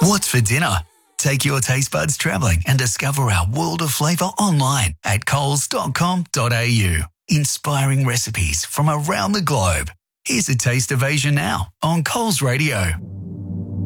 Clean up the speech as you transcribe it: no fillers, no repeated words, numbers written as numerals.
What's for dinner? Take your taste buds travelling and discover our world of flavour online at coles.com.au. Inspiring recipes from around the globe. Here's a taste of Asia now on Coles Radio.